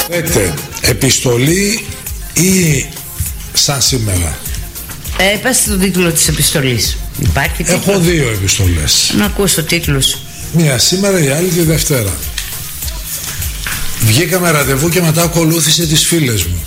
Επιστολή ή σαν σήμερα? Πες τον τίτλο της επιστολής. Υπάρχει τίτλο? Έχω δύο επιστολές. Να ακούσω τίτλους. Μία σήμερα, η άλλη τη Δευτέρα. Βγήκαμε ραντεβού και μετά ακολούθησε τις φίλες μου.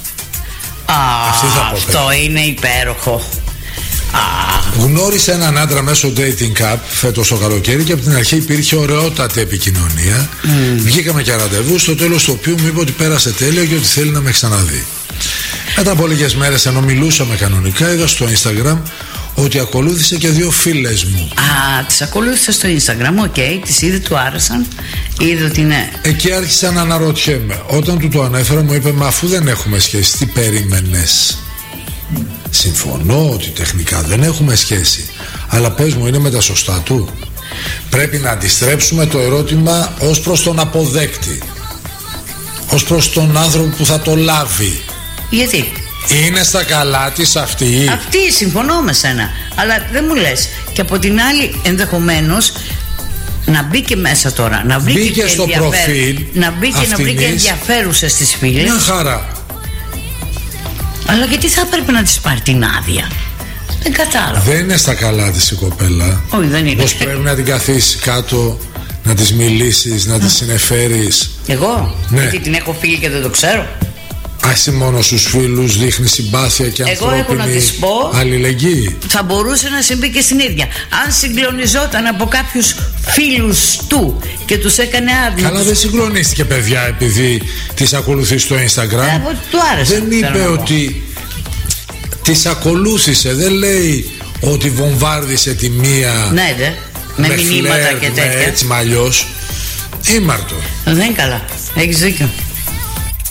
Αυτό είναι υπέροχο. Γνώρισε έναν άντρα μέσω dating app φέτος το καλοκαίρι και από την αρχή υπήρχε ωραιότατη επικοινωνία. Βγήκαμε και ραντεβού, στο τέλος του οποίου μου είπε ότι πέρασε τέλεια και ότι θέλει να με ξαναδεί. Μετά από λίγες μέρες, ενώ μιλούσαμε κανονικά, είδα στο Instagram ότι ακολούθησε και δύο φίλες μου. Τις ακολούθησε στο Instagram, τις είδε, του άρεσαν, είδε ότι είναι. Εκεί άρχισα να αναρωτιέμαι. Όταν του το ανέφερα μου είπε, μα αφού δεν έχουμε σχέση, τι περίμενες? Συμφωνώ ότι τεχνικά δεν έχουμε σχέση, αλλά πες μου, είναι με τα σωστά του? Πρέπει να αντιστρέψουμε το ερώτημα ως προς τον αποδέκτη, ως προς τον άνθρωπο που θα το λάβει. Γιατί? Είναι στα καλά της αυτή? Αυτή, συμφωνώ με σένα. Αλλά δεν μου λες. Και από την άλλη, ενδεχομένως να μπει και μέσα τώρα, να βρει και στο προφίλ, να μπει και να βρει και ενδιαφέρουσες στις φίλες. Μια χαρά. Αλλά γιατί θα έπρεπε να της πάρει την άδεια? Δεν κατάλαβα. Δεν είναι στα καλά της η κοπέλα. Όχι, δεν είναι. Πως πρέπει να την καθίσεις κάτω, να της μιλήσεις, να της συνεφέρεις. Εγώ? Ναι. Γιατί την έχω φίλη και δεν το ξέρω. Εσύ μόνο στους φίλους δείχνει συμπάθεια και ανθρώπινη έχω να της πω, αλληλεγγύη. Θα μπορούσε να συμβεί και στην ίδια. Αν συγκλονιζόταν από κάποιους φίλους του και τους έκανε άδεια. Αλλά δεν συγκλονίστηκε, παιδιά, επειδή τις ακολουθεί στο Instagram. Του άρεσε. Δεν είπε ότι τις ακολούθησε. Δεν λέει ότι βομβάρδισε τη μία. Ναι, με μηνύματα και τέτοια. Έτσι μ' αλλιώς. Ήμαρτο. Δεν είναι καλά. Έχεις δίκιο.